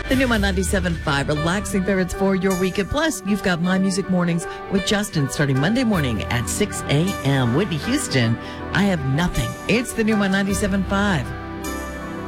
The new My 97.5, relaxing favorites for your weekend. Plus, you've got My Music Mornings with Justin starting Monday morning at 6 a.m. Whitney Houston, I Have Nothing. It's the new My 97.5.